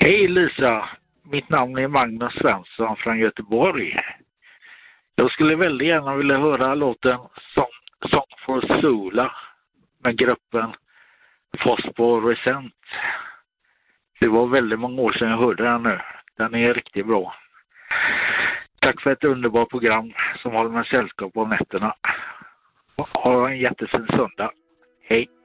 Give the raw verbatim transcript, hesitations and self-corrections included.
Hej Lisa, mitt namn är Magnus Svensson från Göteborg. Jag skulle väldigt gärna vilja höra låten Song, Song for Sula med gruppen Phosphorescent. Det var väldigt många år sedan jag hörde den nu. Den är riktigt bra. Tack för ett underbart program som håller med sällskap på nätterna. Ha en jättefin söndag. Hej!